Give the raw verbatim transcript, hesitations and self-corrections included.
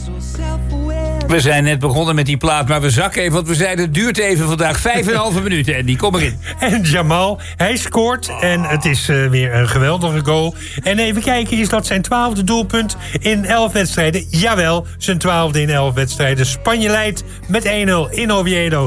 We zijn net begonnen met die plaat, maar we zakken even, want we zeiden het duurt even vandaag. Vijf en een halve minuten en die kom erin. En Jamal, hij scoort en het is uh, weer een geweldige goal. En even kijken, is dat zijn twaalfde doelpunt in elf wedstrijden? Jawel, zijn twaalfde in elf wedstrijden. Spanje leidt met één nul in Oviedo.